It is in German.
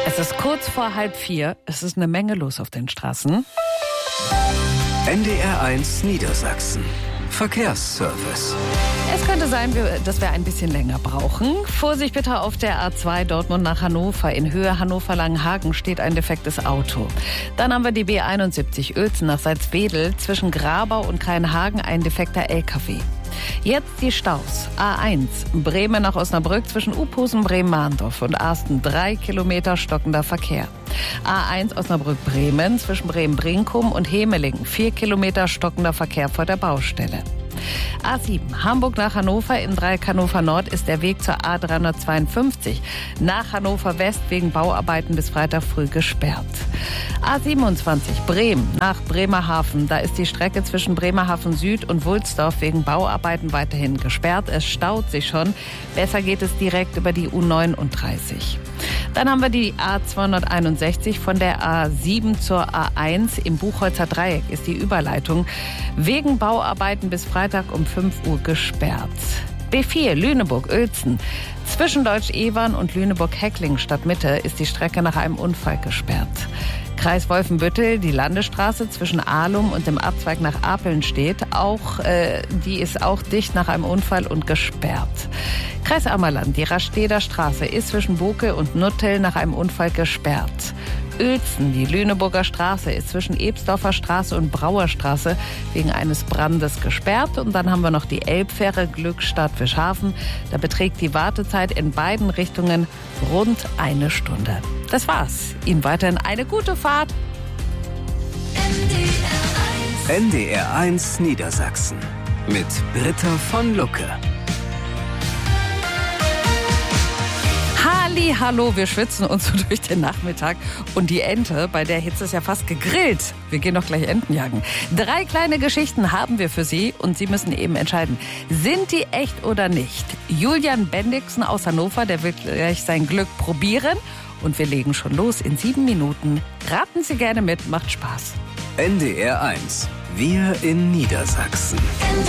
Es ist kurz vor 3:30. Es ist eine Menge los auf den Straßen. NDR1 Niedersachsen. Verkehrsservice. Es könnte sein, dass wir ein bisschen länger brauchen. Vorsicht bitte auf der A2 Dortmund nach Hannover. In Höhe Hannover-Langenhagen steht ein defektes Auto. Dann haben wir die B71 Uelzen nach Salzwedel. Zwischen Grabau und Kreinhagen ein defekter LKW. Jetzt die Staus. A1 Bremen nach Osnabrück zwischen Uphusen, Bremen-Mahndorf und Arsten 3 Kilometer stockender Verkehr. A1 Osnabrück-Bremen zwischen Bremen-Brinkum und Hemelingen 4 Kilometer stockender Verkehr vor der Baustelle. A7 Hamburg nach Hannover im Dreieck Hannover Nord ist der Weg zur A352 nach Hannover West wegen Bauarbeiten bis Freitag früh gesperrt. A27 Bremen nach Bremerhaven, da ist die Strecke zwischen Bremerhaven Süd und Wulsdorf wegen Bauarbeiten weiterhin gesperrt. Es staut sich schon. Besser geht es direkt über die U39. Dann haben wir die A261 von der A7 zur A1 im Buchholzer Dreieck ist die Überleitung wegen Bauarbeiten bis Freitag um 5 Uhr gesperrt. B4 Lüneburg-Uelzen. Zwischen Deutsch-Evern und Lüneburg-Heckling Stadtmitte ist die Strecke nach einem Unfall gesperrt. Kreis Wolfenbüttel, die Landesstraße zwischen Ahlum und dem Abzweig nach Apeln steht. Die ist auch dicht nach einem Unfall und gesperrt. Kreis Ammerland, die Rasteder Straße ist zwischen Boke und Nuttel nach einem Unfall gesperrt. Uelzen, die Lüneburger Straße ist zwischen Ebsdorfer Straße und Brauerstraße wegen eines Brandes gesperrt. Und dann haben wir noch die Elbfähre Glückstadt-Fischhafen. Da beträgt die Wartezeit in beiden Richtungen rund 1 Stunde. Das war's. Ihnen weiterhin eine gute Fahrt. NDR1 Niedersachsen mit Britta von Lucke. Hallo, wir schwitzen uns so durch den Nachmittag. Und die Ente, bei der Hitze ist ja fast gegrillt. Wir gehen doch gleich Enten jagen. 3 kleine Geschichten haben wir für Sie und Sie müssen eben entscheiden, sind die echt oder nicht? Julian Bendixen aus Hannover, der will gleich sein Glück probieren. Und wir legen schon los in 7 Minuten. Raten Sie gerne mit, macht Spaß. NDR1, wir in Niedersachsen.